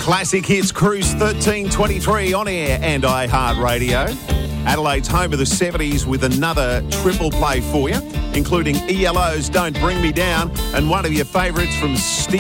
Classic Hits Cruise 1323 on air and iHeartRadio. Adelaide's home of the 70s with another triple play for you, including ELO's Don't Bring Me Down and one of your favourites from